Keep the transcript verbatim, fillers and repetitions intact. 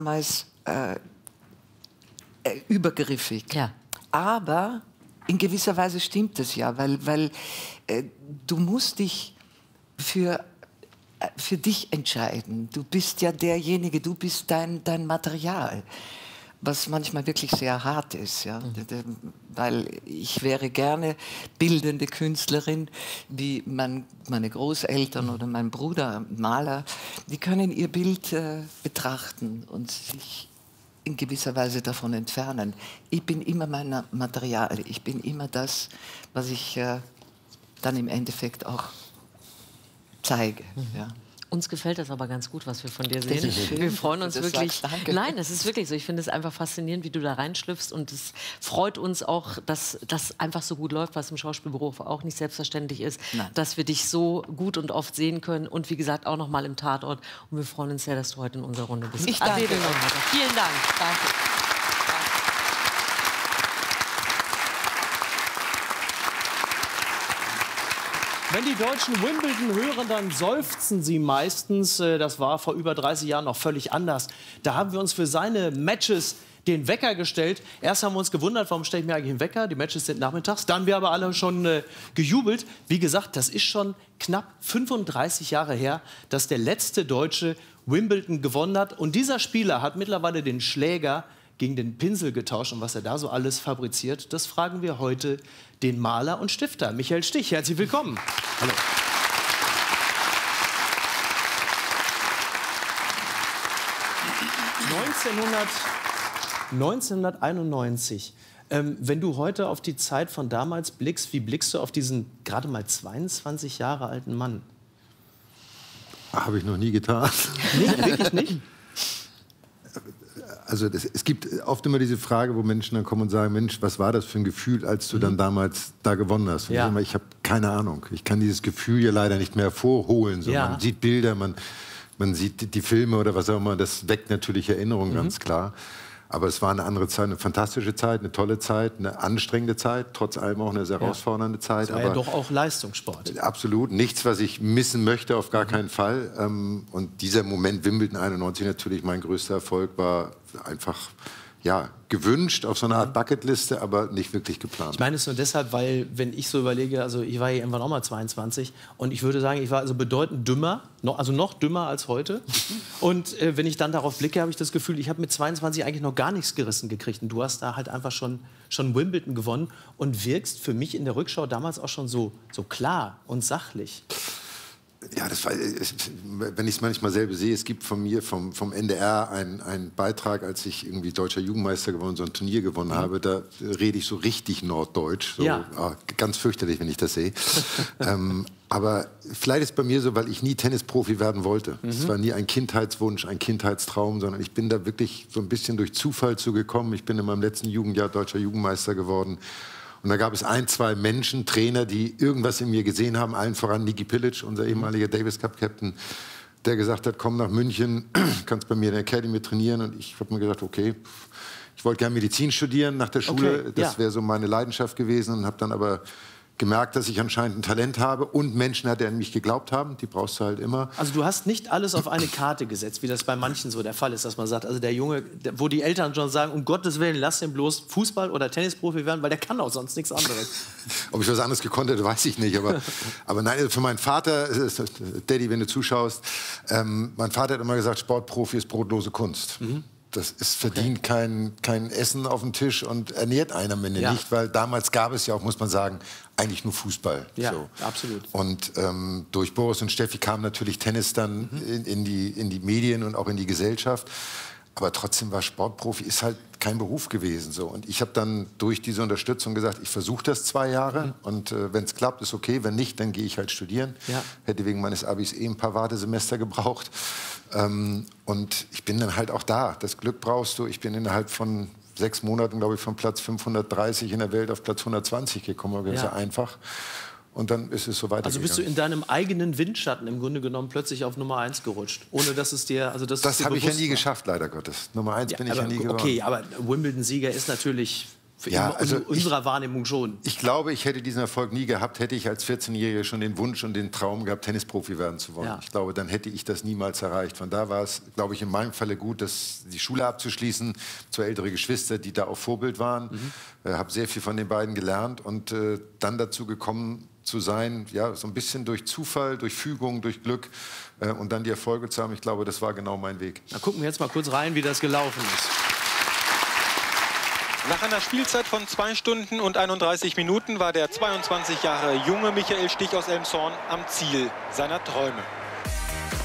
damals äh, äh, übergriffig. Ja. Aber in gewisser Weise stimmt es ja, weil, weil äh, du musst dich für, äh, für dich entscheiden. Du bist ja derjenige, du bist dein, dein Material, was manchmal wirklich sehr hart ist. Ja? Mhm. Weil ich wäre gerne bildende Künstlerin, wie mein, meine Großeltern oder mein Bruder, Maler, die können ihr Bild äh, betrachten und sich in gewisser Weise davon entfernen. Ich bin immer mein Material, ich bin immer das, was ich äh, dann im Endeffekt auch zeige. Mhm. Ja. Uns gefällt das aber ganz gut, was wir von dir sehen. Wir freuen uns wirklich. Sagst, nein, es ist wirklich so. Ich finde es einfach faszinierend, wie du da reinschlüpfst. Und es freut uns auch, dass das einfach so gut läuft, was im Schauspielberuf auch nicht selbstverständlich ist, nein, dass wir dich so gut und oft sehen können. Und wie gesagt, auch noch mal im Tatort. Und wir freuen uns sehr, dass du heute in unserer Runde bist. Ich danke. Vielen Dank. Danke. Wenn die Deutschen Wimbledon hören, dann seufzen sie meistens. Das war vor über dreißig Jahren noch völlig anders. Da haben wir uns für seine Matches den Wecker gestellt. Erst haben wir uns gewundert, warum stelle ich mir eigentlich einen Wecker? Die Matches sind nachmittags. Dann haben wir aber alle schon äh, gejubelt. Wie gesagt, das ist schon knapp fünfunddreißig Jahre her, dass der letzte Deutsche Wimbledon gewonnen hat. Und dieser Spieler hat mittlerweile den Schläger gegen den Pinsel getauscht. Und was er da so alles fabriziert, das fragen wir heute den Maler und Stifter Michael Stich. Herzlich willkommen. Hallo. neunzehnhunderteinundneunzig. Ähm, wenn du heute auf die Zeit von damals blickst, wie blickst du auf diesen gerade mal zweiundzwanzig Jahre alten Mann? Habe ich noch nie getan. Nicht? Wirklich nicht? Also das, es gibt oft immer diese Frage, wo Menschen dann kommen und sagen, Mensch, was war das für ein Gefühl, als du mhm. dann damals da gewonnen hast? Und ja. ich, ich habe keine Ahnung. Ich kann dieses Gefühl ja leider nicht mehr hervorholen. So, ja. Man sieht Bilder, man, man sieht die, die Filme oder was auch immer. Das weckt natürlich Erinnerungen, mhm. ganz klar. Aber es war eine andere Zeit, eine fantastische Zeit, eine tolle Zeit, eine anstrengende Zeit, trotz allem auch eine sehr herausfordernde ja. Zeit. Das war aber ja doch auch Leistungssport. Absolut, nichts, was ich missen möchte, auf gar mhm. keinen Fall. Und dieser Moment Wimbledon einundneunzig natürlich mein größter Erfolg, war einfach ja, gewünscht auf so einer Art Bucketliste, aber nicht wirklich geplant. Ich meine es nur deshalb, weil, wenn ich so überlege, also ich war ja irgendwann auch mal zweiundzwanzig und ich würde sagen, ich war also bedeutend dümmer, noch, also noch dümmer als heute. Und äh, wenn ich dann darauf blicke, habe ich das Gefühl, ich habe mit zweiundzwanzig eigentlich noch gar nichts gerissen gekriegt. Und du hast da halt einfach schon, schon Wimbledon gewonnen und wirkst für mich in der Rückschau damals auch schon so, so klar und sachlich. Ja, das war, wenn ich es manchmal selber sehe, es gibt von mir, vom, vom N D R, einen Beitrag, als ich irgendwie deutscher Jugendmeister gewonnen, so ein Turnier gewonnen mhm. habe, da rede ich so richtig norddeutsch, so, ja. oh, ganz fürchterlich, wenn ich das sehe. ähm, aber vielleicht ist es bei mir so, weil ich nie Tennisprofi werden wollte. Es mhm. war nie ein Kindheitswunsch, ein Kindheitstraum, sondern ich bin da wirklich so ein bisschen durch Zufall zugekommen. Ich bin in meinem letzten Jugendjahr deutscher Jugendmeister geworden. Und da gab es ein, zwei Menschen, Trainer, die irgendwas in mir gesehen haben, allen voran Niki Pilic, unser ehemaliger Davis Cup Captain, der gesagt hat, komm nach München, kannst bei mir in der Academy trainieren. Und ich habe mir gedacht, okay, ich wollte gerne Medizin studieren nach der Schule, okay, das ja. wäre so meine Leidenschaft gewesen, und habe dann aber gemerkt, dass ich anscheinend ein Talent habe und Menschen hatte, die an mich geglaubt haben. Die brauchst du halt immer. Also du hast nicht alles auf eine Karte gesetzt, wie das bei manchen so der Fall ist, dass man sagt, also der Junge, wo die Eltern schon sagen, um Gottes Willen, lass ihn bloß Fußball- oder Tennisprofi werden, weil der kann auch sonst nichts anderes. Ob ich was anderes gekonnt hätte, weiß ich nicht. Aber, aber nein, für meinen Vater, Daddy, wenn du zuschaust, ähm, mein Vater hat immer gesagt, Sportprofi ist brotlose Kunst. Mhm. Das ist verdient okay. kein, kein Essen auf dem Tisch und ernährt einen am Ende ja. nicht, weil damals gab es ja auch, muss man sagen, eigentlich nur Fußball. Ja, so. absolut. Und ähm, durch Boris und Steffi kam natürlich Tennis dann mhm. in, in, die, in die Medien und auch in die Gesellschaft. Aber trotzdem war Sportprofi, ist halt kein Beruf gewesen. So. Und ich habe dann durch diese Unterstützung gesagt, ich versuche das zwei Jahre mhm. und äh, wenn es klappt, ist okay. Wenn nicht, dann gehe ich halt studieren. Ja. Hätte wegen meines Abis eh ein paar Wartesemester gebraucht. Ähm, und ich bin dann halt auch da. Das Glück brauchst du. Ich bin innerhalb von sechs Monaten, glaube ich, von Platz fünfhundertdreißig in der Welt auf Platz hundertzwanzig gekommen. Das ist ja einfach. Und dann ist es so weitergegangen. Also bist du in deinem eigenen Windschatten im Grunde genommen plötzlich auf Nummer eins gerutscht, ohne dass es dir, also das, das habe ich ja nie war. geschafft, leider Gottes. Nummer eins ja, bin ich aber, ja nie geworden. Okay, aber Wimbledon-Sieger ist natürlich Ja, also in unserer ich, Wahrnehmung schon. Ich glaube, ich hätte diesen Erfolg nie gehabt, hätte ich als vierzehnjähriger schon den Wunsch und den Traum gehabt, Tennisprofi werden zu wollen. Ja. Ich glaube, dann hätte ich das niemals erreicht. Von da war es, glaube ich, in meinem Falle gut, dass die Schule abzuschließen. Zwei ältere Geschwister, die da auch Vorbild waren. Mhm. Äh, habe sehr viel von den beiden gelernt und äh, dann dazu gekommen zu sein, ja, so ein bisschen durch Zufall, durch Fügung, durch Glück äh, und dann die Erfolge zu haben. Ich glaube, das war genau mein Weg. Na, gucken wir jetzt mal kurz rein, wie das gelaufen ist. Nach einer Spielzeit von zwei Stunden und einunddreißig Minuten war der zweiundzwanzig Jahre junge Michael Stich aus Elmshorn am Ziel seiner Träume.